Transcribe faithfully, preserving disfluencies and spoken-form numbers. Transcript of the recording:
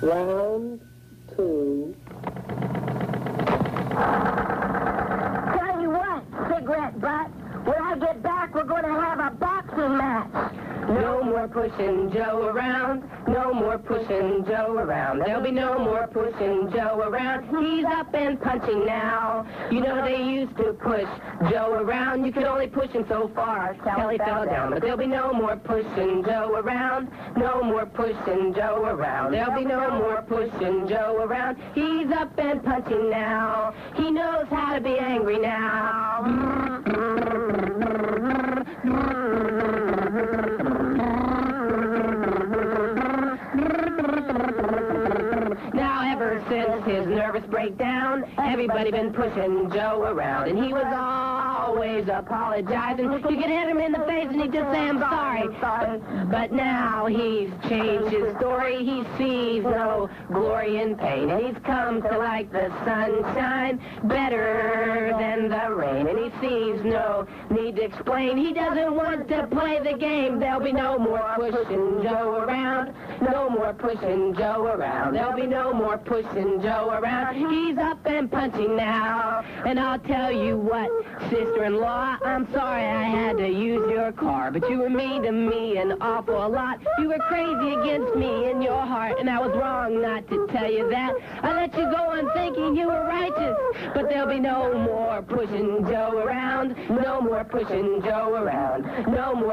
Round two. Tell you what, cigarette butt, when I get back, we're going to have a boxing match. No more pushing Joe around. No more pushing Joe around. There'll be no more pushing Joe around. He's up and punching now. You know they used to push Joe around. You could only push him so far till he fell down. But there'll be no more pushing Joe around. No more pushing Joe around. There'll be no more pushing Joe around. He's up and punching now. He knows how to be angry now. Now, ever since his nervous breakdown, everybody been pushing Joe around, and he was always apologizing. You could hit him in the face and he'd just say, I'm sorry. But now he's changed his story. He sees no glory in pain, and he's come to like the sunshine better than the rain, and he sees no need to explain. He doesn't want to play the game. There'll be no more pushing Joe around. No more pushing Joe around. There'll be no more pushing Joe around. He's up and punching now. And I'll tell you what, sister-in-law, I'm sorry I had to use your car, but you were mean to me an awful lot. You were crazy against me in your heart, and I was wrong not to tell you that. I let you go on thinking you were righteous, but there'll be no more pushing Joe around. No more pushing Joe around. No more